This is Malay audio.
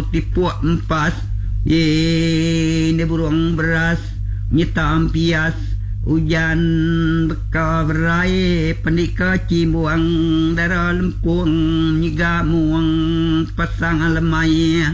tipuak empas ye ni burung beras nyitam pias hujan beka berai pendika cimbuang darah lempung nyiga muang pasang lemai